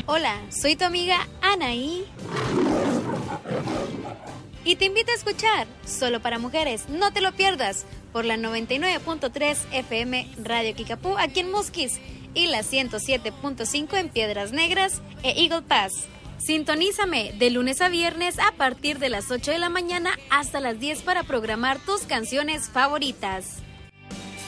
Hola, soy tu amiga Anaí. Y te invito a escuchar Solo para Mujeres, no te lo pierdas, por la 99.3 FM Radio Kikapú aquí en Musquis y la 107.5 en Piedras Negras e Eagle Pass. Sintonízame de lunes a viernes a partir de las 8 de la mañana hasta las 10 para programar tus canciones favoritas.